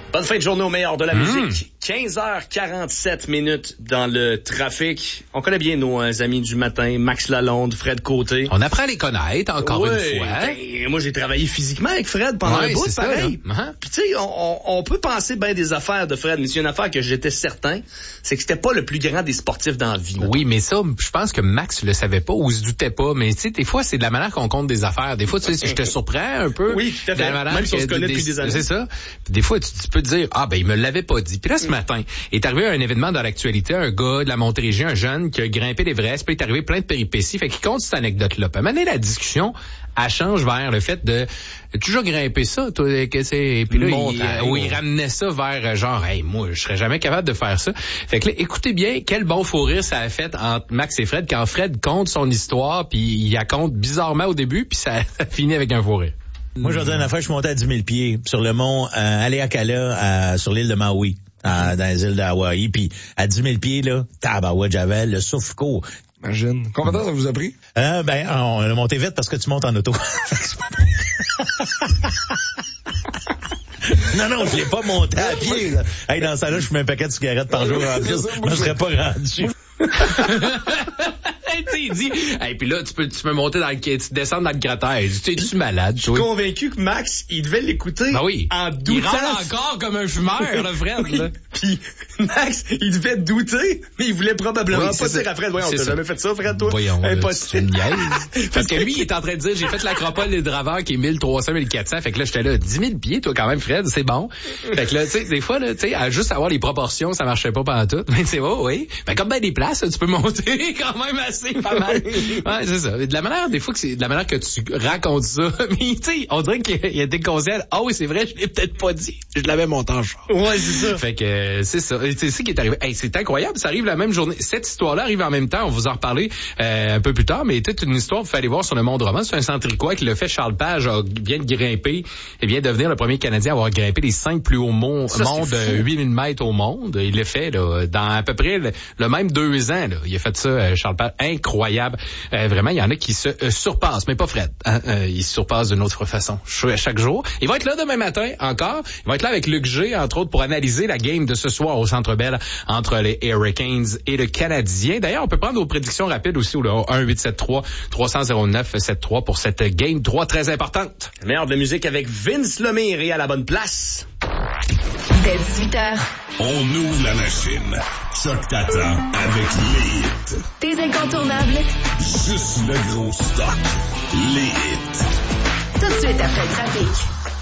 Bonne fin de journée au meilleur de la musique. 15h47 minutes dans le trafic. On connaît bien nos amis du matin, Max Lalonde, Fred Côté. On apprend à les connaître encore une fois. Ben, moi, j'ai travaillé physiquement avec Fred pendant un bout, pareil. Puis tu sais, on peut penser bien des affaires de Fred, mais c'est une affaire que j'étais certain, c'est que c'était pas le plus grand des sportifs dans la vie. Oui, mais ça, je pense que Max le savait pas ou se doutait pas. Mais tu sais, des fois, c'est de la manière qu'on compte des affaires. Des fois, tu sais, je te surprends un peu. Oui, tout à fait. Même si on se connaît depuis des années. C'est ça. Puis des fois, tu peux te dire, il me l'avait pas dit. Puis là, ce matin, est arrivé un événement dans l'actualité, un gars de la Montérégie, un jeune qui a grimpé l'Everest, puis il est arrivé plein de péripéties. Fait qu'il compte cette anecdote-là. Puis à un moment donné, la discussion, elle change vers le fait de toujours grimper ça, toi, que c'est. Puis là, il ramenait ça vers genre, moi, je serais jamais capable de faire ça. Fait que là, écoutez bien, quel bon fou rire ça a fait entre Max et Fred quand Fred compte son histoire, puis il la compte bizarrement au début, puis ça finit avec un fou rire. Moi, je vais dire une affaire, je suis monté à 10 000 pieds sur le mont Haleakala, sur l'île de Maui, dans les îles d'Hawaï. Puis à 10 000 pieds, là, tabarouette, j'avais le souffle court. Imagine. Combien de temps ça vous a pris? On a monté vite parce que tu montes en auto. Non, je l'ai pas monté à pied, là. Hey, dans ça là, je fume un paquet de cigarettes par jour en plus. Moi, je serais pas rendu. Il dit, puis là, tu peux monter tu descends dans le cratère. Tu malade, je suis convaincu que Max, il devait l'écouter. Ben oui. En doutant. Il rentre encore comme un fumeur, le Fred, oui. Là. Puis Max, il devait douter, mais il voulait probablement pas dire à Fred, voyons, t'as jamais fait ça, Fred, toi? Voyons, impossible. Parce que lui, il est en train de dire, j'ai fait l'acropole des draveurs qui est 1300, 1400. Fait que là, j'étais là, 10 000 pieds, toi, quand même, Fred, c'est bon. Fait que là, tu sais, des fois, là, tu sais, à juste avoir les proportions, ça marchait pas pendant tout. Mais c'est bon, oui. Ben, comme ben des places, tu peux monter quand même assez pas mal. Ouais, c'est ça. De la manière, des fois, que c'est de la manière que tu racontes ça. Mais, tu sais, on dirait qu'il a été conscient. Oui, c'est vrai, je l'ai peut-être pas dit. Je l'avais monté en char. Ouais, c'est ça. Fait que, c'est ça. C'est ça qui est arrivé. C'est incroyable. Ça arrive la même journée. Cette histoire-là arrive en même temps. On vous en reparler, un peu plus tard. Mais toute une histoire, vous allez voir sur le Monde Roman. C'est un centricois qui l'a fait. Charles Page vient de grimper et vient de devenir le premier Canadien à avoir grimpé les 5 plus hauts monts de 8000 mètres au monde. Il l'a fait, là, dans à peu près le même 2 ans, là. Il a fait ça, Charles Page. Incroyable. Vraiment, il y en a qui se surpassent, mais pas Fred. Il se surpasse d'une autre façon chaque jour. Il va être là demain matin encore. Il va être là avec Luc G, entre autres, pour analyser la game de ce soir au Centre Bell entre les Hurricanes et le Canadien. D'ailleurs, on peut prendre vos prédictions rapides aussi au 1-873-300-0973 pour cette game 3 très importante. Le meilleur de la musique avec Vince Lemire et à la bonne place. Dès 18h. On ouvre la machine. Choc t'attend avec les hits. Tes incontournables. Juste le gros stock. Les hits. Tout de suite après le trafic.